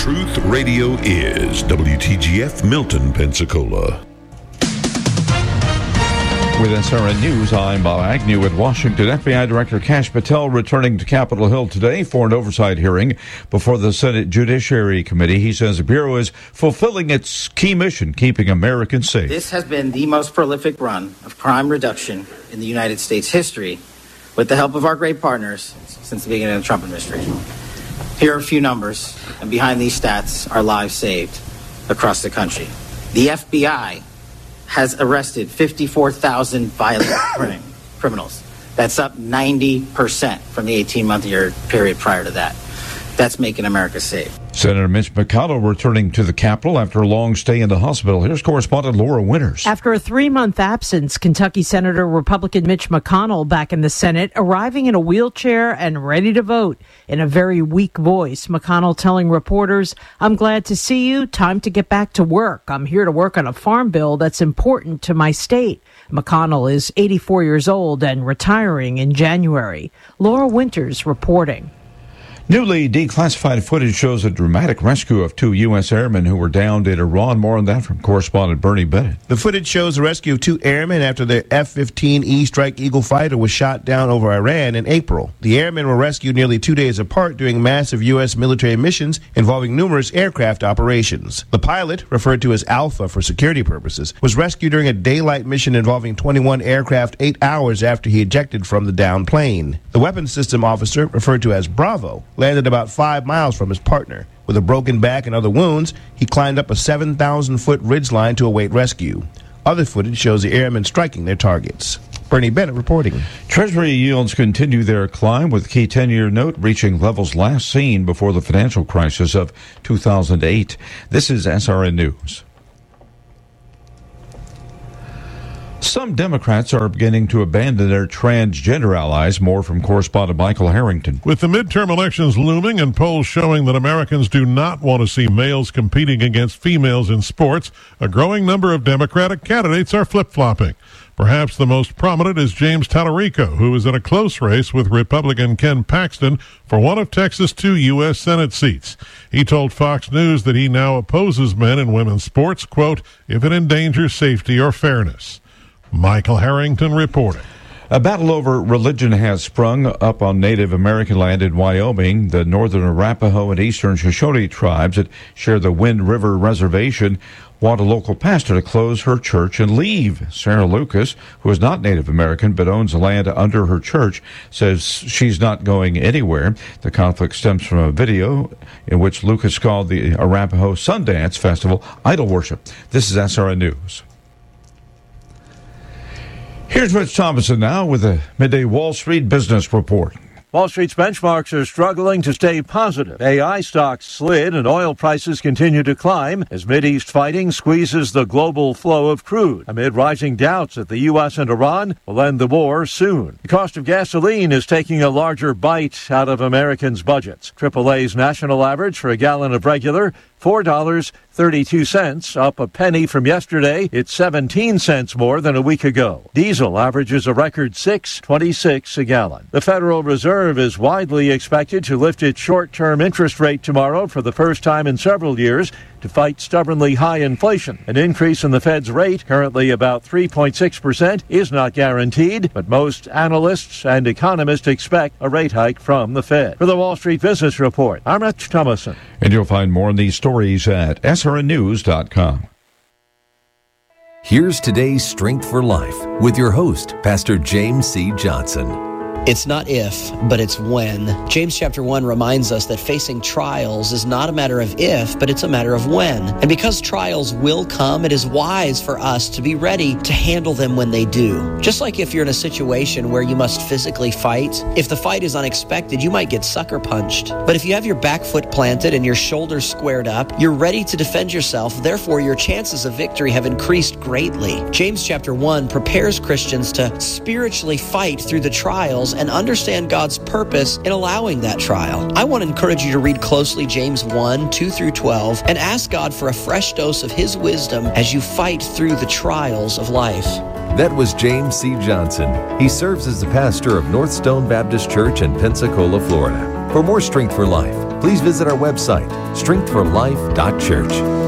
Truth Radio is WTGF Milton, Pensacola. With SRN News, I'm Bob Agnew in Washington. FBI Director Kash Patel returning to Capitol Hill today for an oversight hearing before the Senate Judiciary Committee. He says the Bureau is fulfilling its key mission, keeping Americans safe. This has been the most prolific run of crime reduction in the United States history, with the help of our great partners since the beginning of the Trump administration. Here are a few numbers, and behind these stats are lives saved across the country. The FBI has arrested 54,000 violent criminals. That's up 90% from the 18-month period prior to that. That's making America safe. Senator Mitch McConnell returning to the Capitol after a long stay in the hospital. Here's correspondent Laura Winters. After a 3-month absence, Kentucky Senator Republican Mitch McConnell back in the Senate, arriving in a wheelchair and ready to vote. In a very weak voice, McConnell telling reporters, "I'm glad to see you. Time to get back to work. I'm here to work on a farm bill that's important to my state." McConnell is 84 years old and retiring in January. Laura Winters reporting. Newly declassified footage shows a dramatic rescue of 2 U.S. airmen who were downed in Iran. More on that from correspondent Bernie Bennett. The footage shows the rescue of 2 airmen after their F-15E Strike Eagle fighter was shot down over Iran in April. The airmen were rescued nearly 2 days apart during massive U.S. military missions involving numerous aircraft operations. The pilot, referred to as Alpha for security purposes, was rescued during a daylight mission involving 21 aircraft 8 hours after he ejected from the downed plane. The weapons system officer, referred to as Bravo, landed about 5 miles from his partner. With a broken back and other wounds, he climbed up a 7,000-foot ridgeline to await rescue. Other footage shows the airmen striking their targets. Bernie Bennett reporting. Treasury yields continue their climb, with the key 10-year note reaching levels last seen before the financial crisis of 2008. This is SRN News. Some Democrats are beginning to abandon their transgender allies. More from correspondent Michael Harrington. With the midterm elections looming and polls showing that Americans do not want to see males competing against females in sports, a growing number of Democratic candidates are flip-flopping. Perhaps the most prominent is James Tallarico, who is in a close race with Republican Ken Paxton for one of Texas' 2 U.S. Senate seats. He told Fox News that he now opposes men in women's sports, quote, if it endangers safety or fairness. Michael Harrington reporting. A battle over religion has sprung up on Native American land in Wyoming. The northern Arapaho and eastern Shoshone tribes that share the Wind River Reservation want a local pastor to close her church and leave. Sarah Lucas, who is not Native American but owns the land under her church, says she's not going anywhere. The conflict stems from a video in which Lucas called the Arapaho Sundance Festival idol worship. This is SRN News. Here's Rich Thomason now with a midday Wall Street business report. Wall Street's benchmarks are struggling to stay positive. AI stocks slid and oil prices continue to climb as Mideast fighting squeezes the global flow of crude amid rising doubts that the U.S. and Iran will end the war soon. The cost of gasoline is taking a larger bite out of Americans' budgets. AAA's national average for a gallon of regular, $4.32, up a penny from yesterday. It's 17 cents more than a week ago. Diesel averages a record $6.26 a gallon. The Federal Reserve is widely expected to lift its short-term interest rate tomorrow for the first time in several years to fight stubbornly high inflation. An increase in the Fed's rate, currently about 3.6%, is not guaranteed, but most analysts and economists expect a rate hike from the Fed. For the Wall Street Business Report, I'm Rich Thomason. And you'll find more on these stories at srnnews.com. Here's today's Strength for Life with your host, Pastor James C. Johnson. It's not if, but it's when. James chapter 1 reminds us that facing trials is not a matter of if, but it's a matter of when. And because trials will come, it is wise for us to be ready to handle them when they do. Just like if you're in a situation where you must physically fight, if the fight is unexpected, you might get sucker punched. But if you have your back foot planted and your shoulders squared up, you're ready to defend yourself. Therefore, your chances of victory have increased greatly. James chapter 1 prepares Christians to spiritually fight through the trials and understand God's purpose in allowing that trial. I want to encourage you to read closely James 1, 2 through 12, and ask God for a fresh dose of His wisdom as you fight through the trials of life. That was James C. Johnson. He serves as the pastor of North Stone Baptist Church in Pensacola, Florida. For more Strength for Life, please visit our website, strengthforlife.church.